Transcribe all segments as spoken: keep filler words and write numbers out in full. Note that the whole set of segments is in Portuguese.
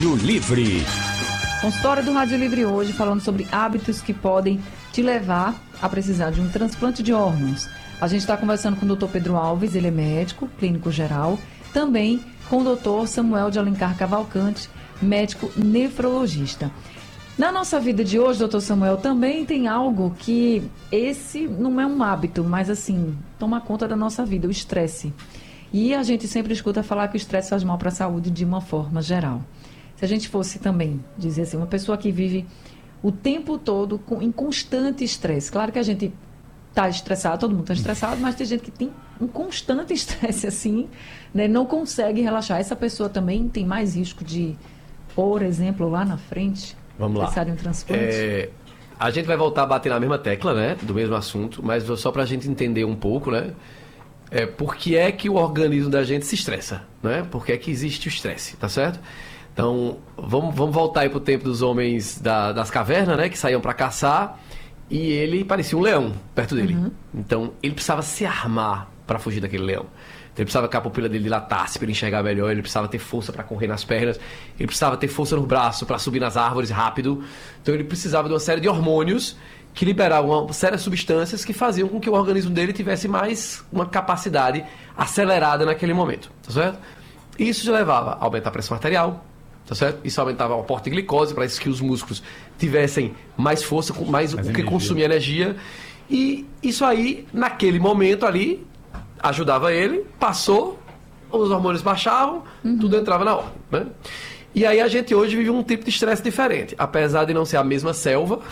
Livre. Consultório do Rádio Livre hoje falando sobre hábitos que podem te levar a precisar de um transplante de órgãos. A gente está conversando com o doutor Pedro Alves, ele é médico, clínico geral, também com o doutor Samuel de Alencar Cavalcante, médico nefrologista. Na nossa vida de hoje, doutor Samuel, também tem algo que esse não é um hábito, mas assim, toma conta da nossa vida, o estresse. E a gente sempre escuta falar que o estresse faz mal para a saúde de uma forma geral. Se a gente fosse também dizer assim, uma pessoa que vive o tempo todo com, em constante estresse. Claro que a gente está estressado, todo mundo está estressado, mas tem gente que tem um constante estresse assim, né, não consegue relaxar. Essa pessoa também tem mais risco de, por exemplo, lá na frente, Vamos lá. precisar de um transplante? É, a gente vai voltar a bater na mesma tecla, né, do mesmo assunto, mas só para a gente entender um pouco, né, é, por que é que o organismo da gente se estressa, né? Por que é que existe o estresse, tá certo? Então, vamos, vamos voltar aí pro tempo dos homens da, das cavernas, né? Que saíam para caçar e ele parecia um leão perto dele. Uhum. Então, ele precisava se armar para fugir daquele leão. Então, ele precisava que a pupila dele dilatasse para ele enxergar melhor, ele precisava ter força para correr nas pernas, ele precisava ter força no braço para subir nas árvores rápido. Então, ele precisava de uma série de hormônios que liberavam uma série de substâncias que faziam com que o organismo dele tivesse mais uma capacidade acelerada naquele momento, tá certo? Isso levava a aumentar a pressão arterial, tá certo? Isso aumentava o aporte de glicose para que os músculos tivessem mais força, mais, mais o que consumia energia. E isso aí, naquele momento ali, ajudava ele, passou, os hormônios baixavam, uhum. tudo entrava na ordem, né? E aí a gente hoje vive um tipo de estresse diferente. Apesar de não ser a mesma selva,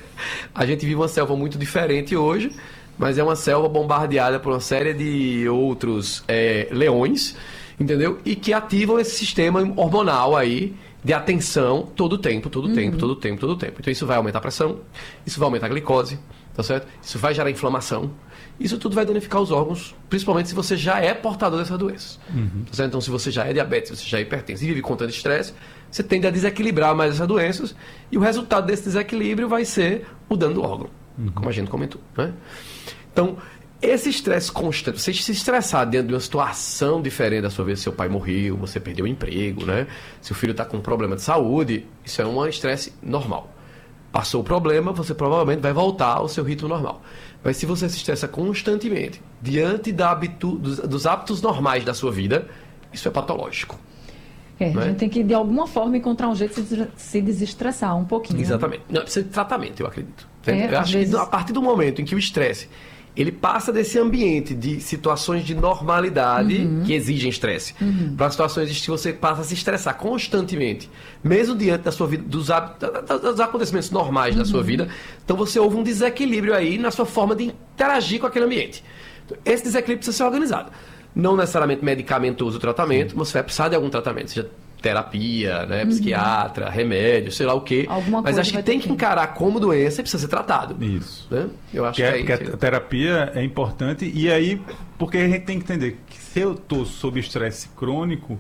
a gente vive uma selva muito diferente hoje, mas é uma selva bombardeada por uma série de outros é, leões, entendeu? E que ativam esse sistema hormonal aí de atenção todo o tempo, todo o uhum. tempo, todo o tempo, todo o tempo. Então isso vai aumentar a pressão, isso vai aumentar a glicose, tá certo? Isso vai gerar inflamação. Isso tudo vai danificar os órgãos, principalmente se você já é portador dessa doença. Uhum. Tá certo? Então se você já é diabetes, se você já é hipertenso e vive com tanto estresse, você tende a desequilibrar mais essas doenças e o resultado desse desequilíbrio vai ser o dano do órgão, uhum. como a gente comentou, né? Então, esse estresse constante, você se estressar dentro de uma situação diferente da sua vida, seu pai morreu, você perdeu o emprego, né? Seu filho está com um problema de saúde, isso é um estresse normal. Passou o problema, você provavelmente vai voltar ao seu ritmo normal. Mas se você se estressa constantemente diante da habitu, dos, dos hábitos normais da sua vida, isso é patológico. É, a gente tem que, de alguma forma, encontrar um jeito de se desestressar um pouquinho. Exatamente. Não, precisa de tratamento, eu acredito. É, eu acho vezes... que a partir do momento em que o estresse ele passa desse ambiente de situações de normalidade uhum. que exigem estresse uhum. para situações em que você passa a se estressar constantemente, mesmo diante da sua vida, dos, dos acontecimentos normais uhum. da sua vida. Então você houve um desequilíbrio aí na sua forma de interagir com aquele ambiente. Então, esse desequilíbrio precisa ser organizado. Não necessariamente medicamentoso o tratamento, mas você vai precisar de algum tratamento, seja terapia, né, psiquiatra, uhum. remédio, sei lá o quê. Alguma mas acho que tem que tempo. encarar como doença e precisa ser tratado. Isso. Né? Eu acho que, que, é, é que a terapia é importante e aí, porque a gente tem que entender que se eu estou sob estresse crônico,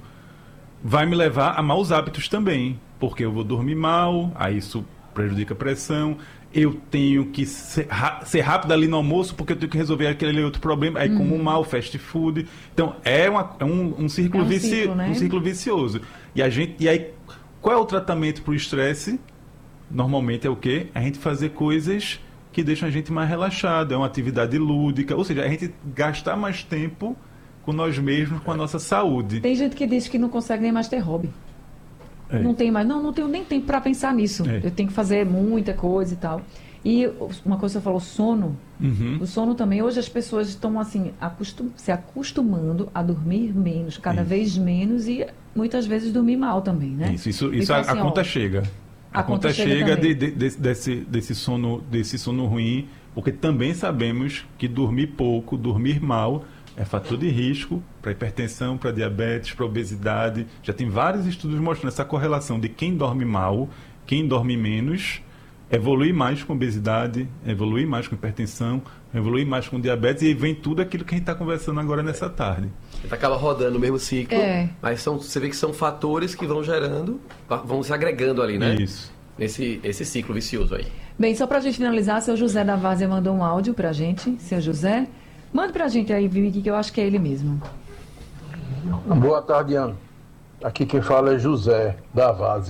vai me levar a maus hábitos também, porque eu vou dormir mal, aí isso prejudica a pressão, eu tenho que ser, ser rápido ali no almoço porque eu tenho que resolver aquele outro problema, aí uhum. como mal, fast food. Então, é, uma, é um, um, círculo é um, vici, ciclo, né? um círculo vicioso. E, a gente, e aí, qual é o tratamento para o estresse? Normalmente é o quê? A gente fazer coisas que deixam a gente mais relaxado, é uma atividade lúdica, ou seja, a gente gastar mais tempo com nós mesmos, com a nossa saúde. Tem gente que diz que não consegue nem mais ter hobby. É. Não tem mais, não, não tenho nem tempo para pensar nisso. É. Eu tenho que fazer muita coisa e tal. E uma coisa que você falou, sono. Uhum. O sono também, hoje as pessoas estão assim, acostum, se acostumando a dormir menos, cada isso. vez menos e muitas vezes dormir mal também, né? Isso, isso, isso então, a, assim, a conta ó, chega. A, a conta, conta chega, chega de, de, de, desse, desse, sono, desse sono ruim, porque também sabemos que dormir pouco, dormir mal, é fator de risco para hipertensão, para diabetes, para obesidade. Já tem vários estudos mostrando essa correlação de quem dorme mal, quem dorme menos, evolui mais com obesidade, evolui mais com hipertensão, evolui mais com diabetes e vem tudo aquilo que a gente está conversando agora nessa tarde. A gente acaba rodando o mesmo ciclo, é. mas são, você vê que são fatores que vão gerando, vão se agregando ali, né? Isso. Nesse esse ciclo vicioso aí. Bem, só para a gente finalizar, seu José da Várzea mandou um áudio para a gente. Seu José, manda para a gente aí, Vivi, que eu acho que é ele mesmo. Boa tarde, Ana. Aqui quem fala é José da Vaz.